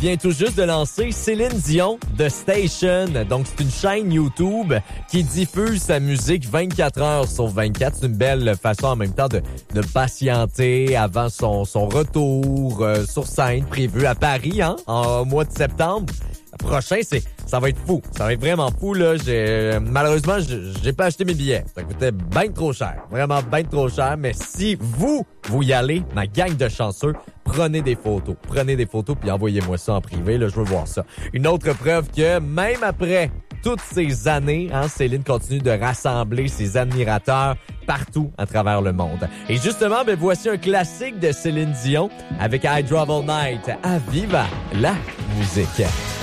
vient tout juste de lancer Céline Dion The Station. Donc, c'est une chaîne YouTube qui diffuse sa musique 24 heures sur 24. C'est une belle façon en même temps de patienter avant son retour sur scène prévu à Paris, en mois de septembre. Le prochain, ça va être fou. Ça va être vraiment fou, là. Malheureusement, j'ai pas acheté mes billets. Ça coûtait bien trop cher. Vraiment bien trop cher. Mais si vous y allez, ma gang de chanceux, prenez des photos. Prenez des photos puis envoyez-moi ça en privé, là. Je veux voir ça. Une autre preuve que même après toutes ces années, Céline continue de rassembler ses admirateurs partout à travers le monde. Et justement, voici un classique de Céline Dion avec I Drive All Night. À viva la musique.